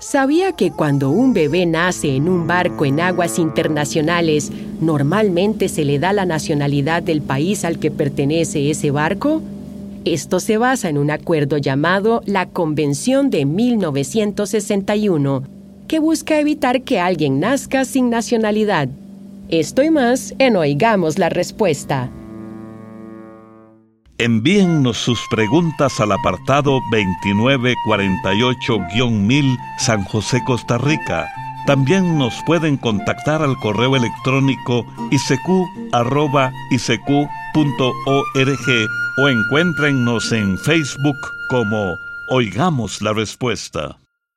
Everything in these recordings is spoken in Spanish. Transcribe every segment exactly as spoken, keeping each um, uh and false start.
¿Sabía que cuando un bebé nace en un barco en aguas internacionales, normalmente se le da la nacionalidad del país al que pertenece ese barco? Esto se basa en un acuerdo llamado la Convención de mil novecientos sesenta y uno, que busca evitar que alguien nazca sin nacionalidad. Esto y más en Oigamos la Respuesta. Envíennos sus preguntas al apartado veintinueve cuarenta y ocho guion mil San José, Costa Rica. También nos pueden contactar al correo electrónico i c q arroba i c q punto org o encuéntrennos en Facebook como Oigamos la Respuesta.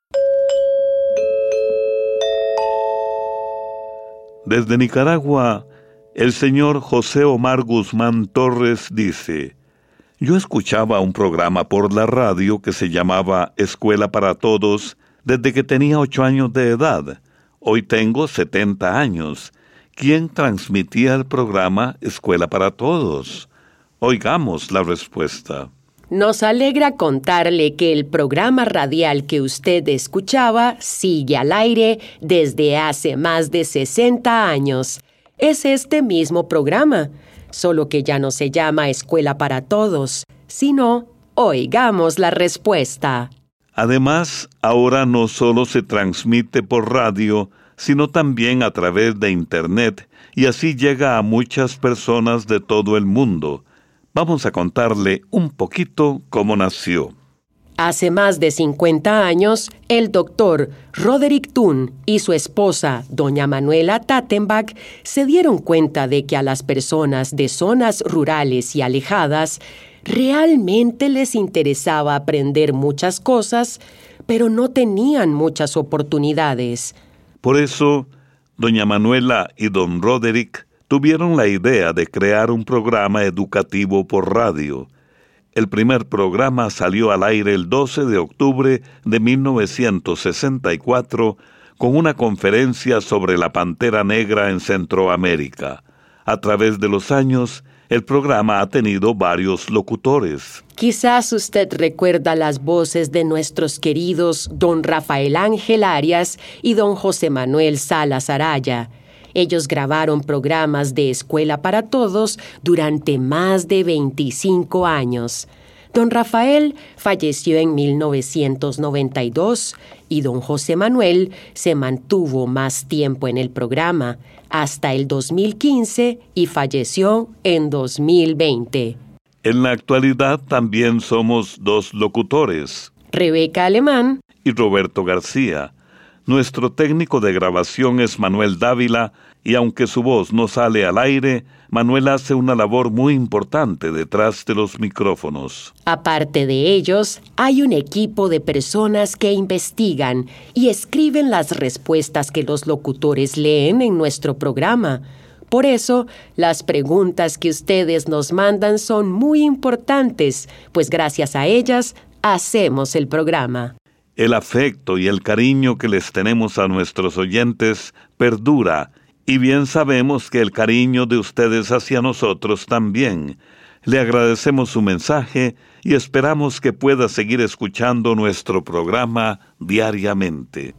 Desde Nicaragua, el señor José Omar Guzmán Torres dice: yo escuchaba un programa por la radio que se llamaba Escuela para Todos desde que tenía ocho años de edad. Hoy tengo setenta años. ¿Quién transmitía el programa Escuela para Todos? Oigamos la respuesta. Nos alegra contarle que el programa radial que usted escuchaba sigue al aire desde hace más de sesenta años. Es este mismo programa, solo que ya no se llama Escuela para Todos, sino Oigamos la Respuesta. Además, ahora no solo se transmite por radio, sino también a través de Internet, y así llega a muchas personas de todo el mundo. Vamos a contarle un poquito cómo nació. Hace más de cincuenta años, el doctor Roderick Thun y su esposa, doña Manuela Tattenbach, se dieron cuenta de que a las personas de zonas rurales y alejadas realmente les interesaba aprender muchas cosas, pero no tenían muchas oportunidades. Por eso, doña Manuela y don Roderick tuvieron la idea de crear un programa educativo por radio. El primer programa salió al aire el doce de octubre de mil novecientos sesenta y cuatro con una conferencia sobre la pantera negra en Centroamérica. A través de los años, el programa ha tenido varios locutores. Quizás usted recuerda las voces de nuestros queridos don Rafael Ángel Arias y don José Manuel Salas Araya. Ellos grabaron programas de Escuela para Todos durante más de veinticinco años. Don Rafael falleció en mil novecientos noventa y dos y don José Manuel se mantuvo más tiempo en el programa, hasta el dos mil quince, y falleció en dos mil veinte. En la actualidad también somos dos locutores, Rebeca Alemán y Roberto García. Nuestro técnico de grabación es Manuel Dávila, y aunque su voz no sale al aire, Manuel hace una labor muy importante detrás de los micrófonos. Aparte de ellos, hay un equipo de personas que investigan y escriben las respuestas que los locutores leen en nuestro programa. Por eso, las preguntas que ustedes nos mandan son muy importantes, pues gracias a ellas hacemos el programa. El afecto y el cariño que les tenemos a nuestros oyentes perdura, y bien sabemos que el cariño de ustedes hacia nosotros también. Le agradecemos su mensaje y esperamos que pueda seguir escuchando nuestro programa diariamente.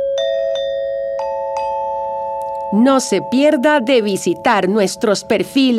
No se pierda de visitar nuestros perfiles